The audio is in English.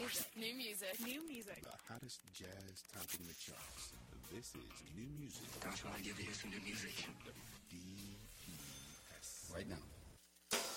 New music. New music. The hottest jazz topping the charts. This is new music. Don't you want to give you some new music?